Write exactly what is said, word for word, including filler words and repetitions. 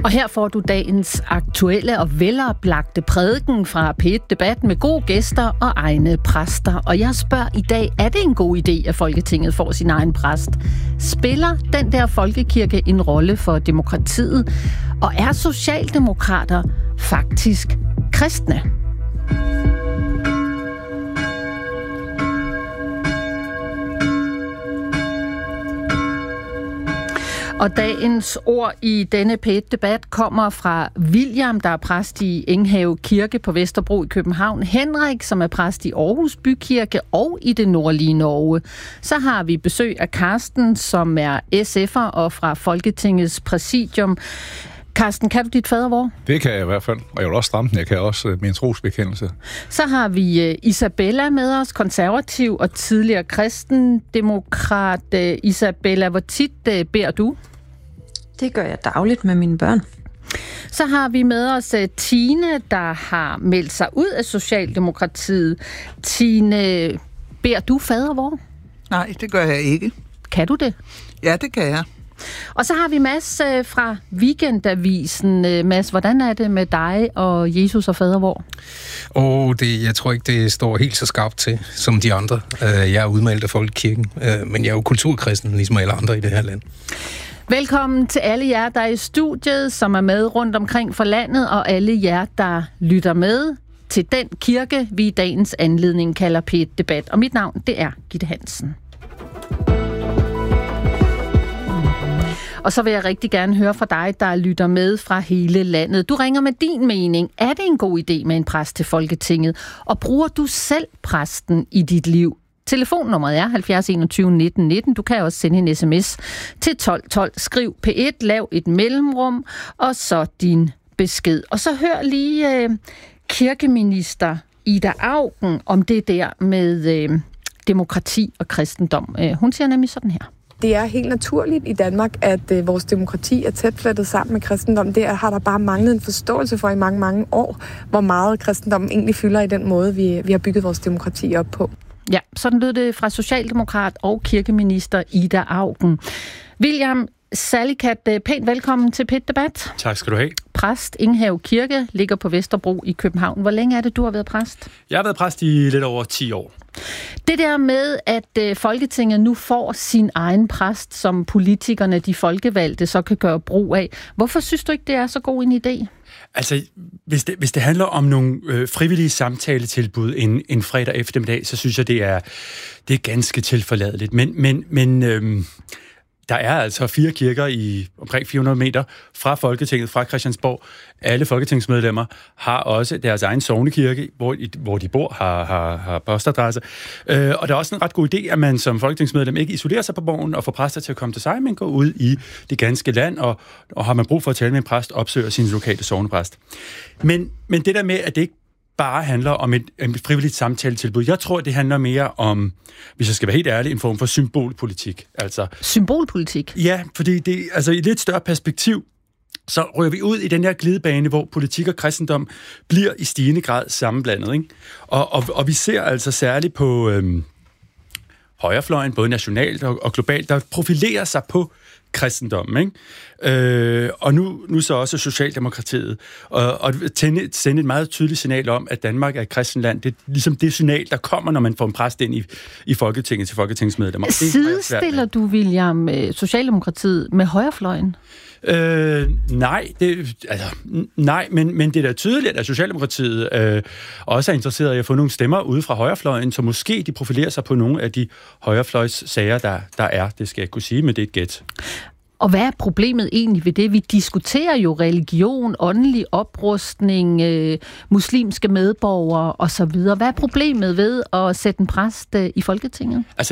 Og her får du dagens aktuelle og veloplagte prædiken fra P et Debat med gode gæster og egne præster. Og jeg spørger i dag, er det en god idé, at Folketinget får sin egen præst? Spiller den der folkekirke en rolle for demokratiet? Og er socialdemokrater faktisk kristne? Og dagens ord i denne P et Debat kommer fra William, der er præst i Enghave Kirke på Vesterbro i København, Henrik, som er præst i Aarhus Bykirke og i det nordlige Norge. Så har vi besøg af Karsten, som er S F'er og fra Folketingets præsidium. Karsten, kan du dit fadervor? Det kan jeg i hvert fald, og jeg vil også stramme den. Jeg kan også min trosbekendelse. Så har vi Isabella med os, konservativ og tidligere kristendemokrat. Isabella, hvor tit beder du? Det gør jeg dagligt med mine børn. Så har vi med os Tine, der har meldt sig ud af Socialdemokratiet. Tine, beder du fadervor? Nej, det gør jeg ikke. Kan du det? Ja, det kan jeg. Og så har vi Mads fra Weekendavisen. Mads, hvordan er det med dig og Jesus og fadervor? Åh, oh, det, jeg tror ikke, det står helt så skarpt til som de andre. Jeg er udmeldt af Folkekirken, men jeg er jo kulturkristen, ligesom alle andre i det her land. Velkommen til alle jer, der er i studiet, som er med rundt omkring for landet, og alle jer, der lytter med til den kirke, vi i dagens anledning kalder P et Debat. Og mit navn, det er Gitte Hansen. Og så vil jeg rigtig gerne høre fra dig, der lytter med fra hele landet. Du ringer med din mening. Er det en god idé med en præst til Folketinget? Og bruger du selv præsten i dit liv? Telefonnummeret er halvfjerds enogtyve nitten nitten. Du kan også sende en sms til tolv tolv. Skriv P et, lav et mellemrum, og så din besked. Og så hør lige øh, kirkeminister Ida Auken om det der med øh, demokrati og kristendom. Øh, hun siger nemlig sådan her. Det er helt naturligt i Danmark, at øh, vores demokrati er tæt flettet sammen med kristendom. Det har der bare manglet en forståelse for i mange, mange år, hvor meget kristendommen egentlig fylder i den måde, vi, vi har bygget vores demokrati op på. Ja, sådan lød det fra socialdemokrat og kirkeminister Ida Auken. William Salikat, pænt velkommen til P et Debat. Tak skal du have. Præst, Enghave Kirke, ligger på Vesterbro i København. Hvor længe er det, du har været præst? Jeg har været præst i lidt over ti år. Det der med, at Folketinget nu får sin egen præst, som politikerne, de folkevalgte, så kan gøre brug af. Hvorfor synes du ikke, det er så god en idé? Altså, hvis det, hvis det handler om nogle øh, frivillige samtaletilbud en, en fredag eftermiddag, så synes jeg, det er, det er ganske tilforladeligt. Men, men, men øh, der er altså fire kirker i omkring fire hundrede meter fra Folketinget, fra Christiansborg. Alle folketingsmedlemmer har også deres egen sognekirke, hvor, hvor de bor, har, har, har postadresse. Øh, og det er også en ret god idé, at man som folketingsmedlem ikke isolerer sig på borgen og får præster til at komme til sig, men går ud i det ganske land, og, og har man brug for at tale med en præst, opsøger sin lokale sognepræst. Men, men det der med, at det ikke bare handler om et, et frivilligt samtaletilbud. Jeg tror, det handler mere om, hvis jeg skal være helt ærlig, en form for symbolpolitik. Altså, symbolpolitik? Ja, fordi det, altså, i et lidt større perspektiv, så rører vi ud i den her glidebane, hvor politik og kristendom bliver i stigende grad sammenblandet. Ikke? Og, og, og vi ser altså særligt på øhm, højrefløjen, både nationalt og, og globalt, der profilerer sig på kristendommen, ikke? Øh, og nu, nu så også Socialdemokratiet. Og, og tænde, sende et meget tydeligt signal om, at Danmark er et kristenland. Det er ligesom det signal, der kommer, når man får en præst ind i, i Folketinget til folketingsmedlemmer. Sidestiller du, William, Socialdemokratiet med højrefløjen? Øh, nej, det, altså, nej men, men det er da tydeligt, at Socialdemokratiet øh, også er interesseret i at få nogle stemmer ude fra højrefløjen, så måske de profilerer sig på nogle af de højrefløjssager, der, der er. Det skal jeg ikke kunne sige, men det er et gæt. Og hvad er problemet egentlig ved det? Vi diskuterer jo religion, åndelig oprustning, øh, muslimske medborgere osv. Hvad er problemet ved at sætte en præst øh, i Folketinget? Altså,